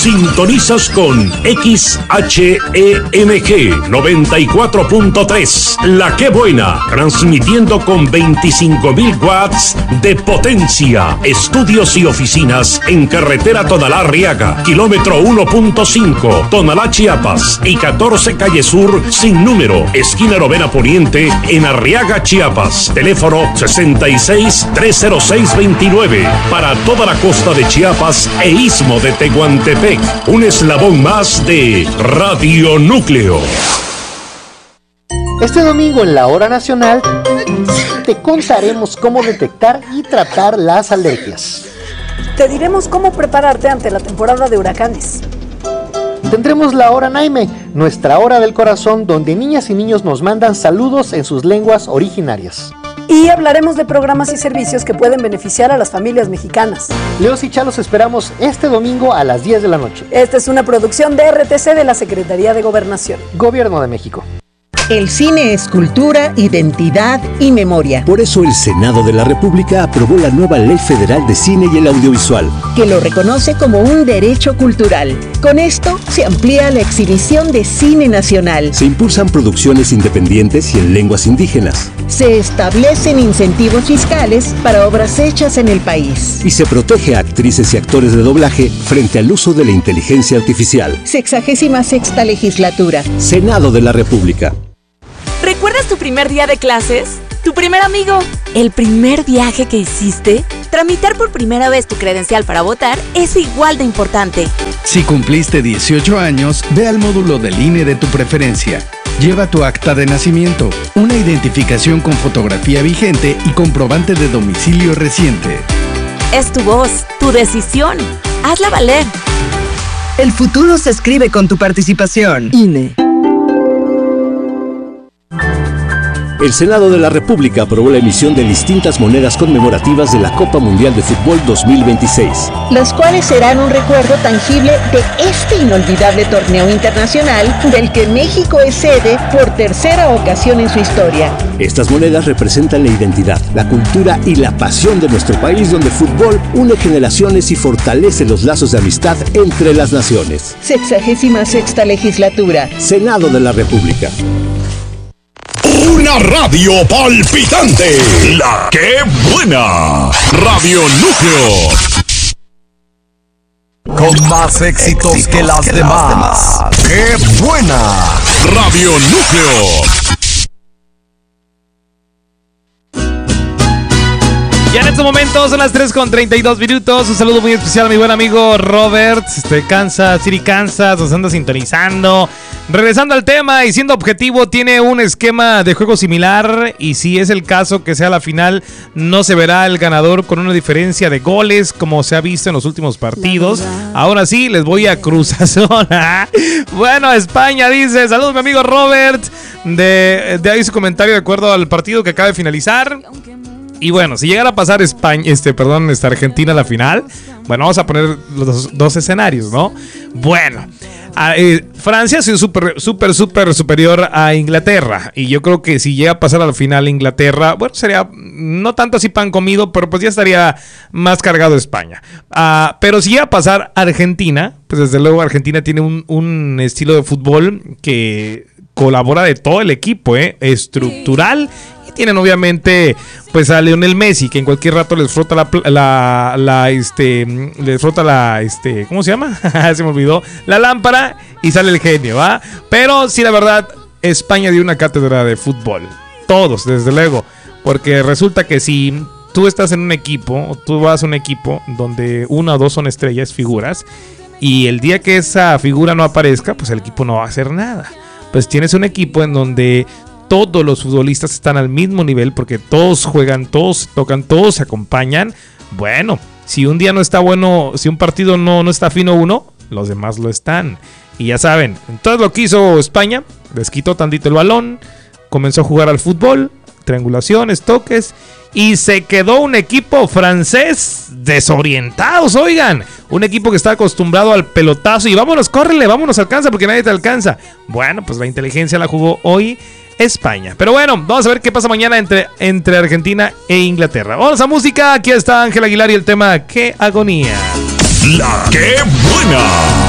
Sintonizas con XHEMG 94.3, La Que Buena, transmitiendo con 25.000 watts de potencia. Estudios y oficinas en carretera Tonalá-Arriaga, kilómetro 1.5, Tonalá, Chiapas, y 14 Calle Sur, sin número, esquina Novena Poniente, en Arriaga, Chiapas. Teléfono 66-306-29, para toda la costa de Chiapas e istmo de Tehuantepec. Un eslabón más de Radio Núcleo. Este domingo en la Hora Nacional te contaremos cómo detectar y tratar las alergias. Te diremos cómo prepararte ante la temporada de huracanes. Tendremos la Hora Naime, nuestra hora del corazón, donde niñas y niños nos mandan saludos en sus lenguas originarias. Y hablaremos de programas y servicios que pueden beneficiar a las familias mexicanas. Leos y Chalos esperamos este domingo a las 10 de la noche. Esta es una producción de RTC de la Secretaría de Gobernación. Gobierno de México. El cine es cultura, identidad y memoria. Por eso el Senado de la República aprobó la nueva Ley Federal de Cine y el Audiovisual, que lo reconoce como un derecho cultural. Con esto se amplía la exhibición de cine nacional. Se impulsan producciones independientes y en lenguas indígenas. Se establecen incentivos fiscales para obras hechas en el país. Y se protege a actrices y actores de doblaje frente al uso de la inteligencia artificial. 66ª legislatura. Senado de la República. ¿Recuerdas tu primer día de clases? ¿Tu primer amigo? ¿El primer viaje que hiciste? Tramitar por primera vez tu credencial para votar es igual de importante. Si cumpliste 18 años, ve al módulo del INE de tu preferencia. Lleva tu acta de nacimiento, una identificación con fotografía vigente y comprobante de domicilio reciente. Es tu voz, tu decisión. Hazla valer. El futuro se escribe con tu participación. INE. El Senado de la República aprobó la emisión de distintas monedas conmemorativas de la Copa Mundial de Fútbol 2026. Las cuales serán un recuerdo tangible de este inolvidable torneo internacional del que México es sede por tercera ocasión en su historia. Estas monedas representan la identidad, la cultura y la pasión de nuestro país, donde el fútbol une generaciones y fortalece los lazos de amistad entre las naciones. 66ª legislatura. Senado de la República. Una radio palpitante. La Que Buena. Radio Núcleo. Con más éxitos que las demás. ¡Qué buena! Radio Núcleo. Ya en estos momentos son las 3:32. Un saludo muy especial a mi buen amigo Robert, Kansas City, Kansas, nos anda sintonizando. Regresando al tema y siendo objetivo, tiene un esquema de juego similar, y si es el caso que sea la final, no se verá el ganador con una diferencia de goles como se ha visto en los últimos partidos. Ahora sí, les voy a Cruz Azul. Bueno, España dice, saludos mi amigo Robert, de ahí su comentario de acuerdo al partido que acaba de finalizar. Y bueno, si llegara a pasar Argentina a la final, bueno, vamos a poner los dos escenarios, ¿no? Bueno, Francia ha sido súper superior a Inglaterra, y yo creo que si llega a pasar a la final Inglaterra, bueno, sería no tanto así pan comido, pero pues ya estaría más cargado España. Pero si llega a pasar Argentina, pues desde luego Argentina tiene un estilo de fútbol que colabora de todo el equipo, estructural. Tienen obviamente pues a Lionel Messi, que en cualquier rato les frota ¿cómo se llama? Se me olvidó, la lámpara, y sale el genio, ¿va? Pero sí, la verdad, España dio una cátedra de fútbol, todos, desde luego, porque resulta que si tú estás en un equipo, tú vas a un equipo donde una o dos son estrellas, figuras, y el día que esa figura no aparezca, pues el equipo no va a hacer nada. Pues tienes un equipo en donde todos los futbolistas están al mismo nivel, porque todos juegan, todos tocan, todos se acompañan. Bueno, si un día no está bueno, si un partido no está fino uno, los demás lo están. Y ya saben, entonces lo que hizo España, les quitó tantito el balón, comenzó a jugar al fútbol, triangulaciones, toques, y se quedó un equipo francés desorientados, oigan. Un equipo que está acostumbrado al pelotazo y vámonos, córrele, vámonos, alcanza, porque nadie te alcanza. Bueno, pues la inteligencia la jugó hoy España. Pero bueno, vamos a ver qué pasa mañana entre Argentina e Inglaterra. Vamos a música, aquí está Ángel Aguilar y el tema Qué Agonía. La Que Buena.